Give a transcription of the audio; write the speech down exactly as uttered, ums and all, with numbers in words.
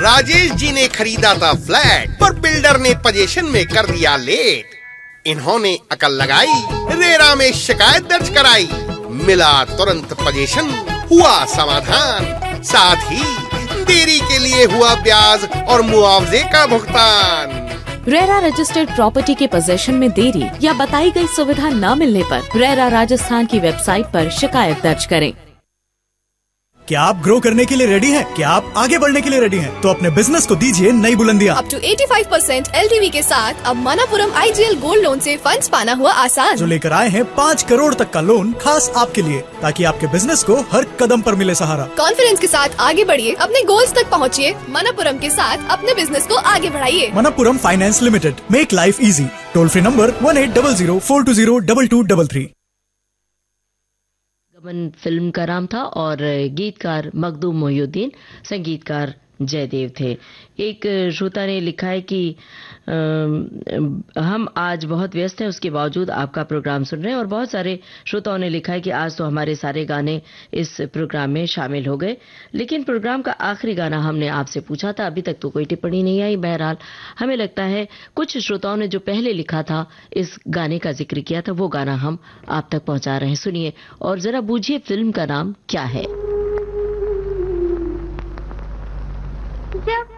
राजेश जी ने खरीदा था फ्लैट, पर बिल्डर ने पोजीशन में कर दिया लेट। इन्होंने अकल लगाई, रेरा में शिकायत दर्ज कराई, मिला तुरंत पोजीशन, हुआ समाधान, साथ ही देरी के लिए हुआ ब्याज और मुआवजे का भुगतान। रेरा रजिस्टर्ड प्रॉपर्टी के पोजेशन में देरी या बताई गई सुविधा न मिलने पर रेरा राजस्थान की वेबसाइट पर शिकायत दर्ज करें। क्या आप ग्रो करने के लिए रेडी हैं? क्या आप आगे बढ़ने के लिए रेडी हैं? तो अपने बिजनेस को दीजिए नई बुलंदियां। अप टू पचासी परसेंट एलटीवी के साथ अब मनापुरम आईजीएल गोल्ड लोन से फंड्स पाना हुआ आसान। जो लेकर आए हैं पाँच करोड़ तक का लोन खास आपके लिए, ताकि आपके बिजनेस को हर कदम पर मिले सहारा। कॉन्फिडेंस के साथ आगे बढ़िए, अपने गोल्स तक पहुँचिए। मनापुरम के साथ अपने बिजनेस को आगे बढ़ाइए। Manappuram finance limited, make life easy. Toll free number one eight double zero four to zero double two double three. गबन फिल्म का नाम था और गीतकार मखदूम मोहिउद्दीन, संगीतकार जयदेव थे। एक श्रोता ने लिखा है कि आ, हम आज बहुत व्यस्त हैं, उसके बावजूद आपका प्रोग्राम सुन रहे हैं। और बहुत सारे श्रोताओं ने लिखा है कि आज तो हमारे सारे गाने इस प्रोग्राम में शामिल हो गए, लेकिन प्रोग्राम का आखिरी गाना हमने आपसे पूछा था, अभी तक तो कोई टिप्पणी नहीं आई। बहरहाल हमें लगता है कुछ श्रोताओं ने जो पहले लिखा था, इस गाने का जिक्र किया था, वो गाना हम आप तक पहुंचा रहे हैं। सुनिए और जरा बूझिए फिल्म का नाम क्या है।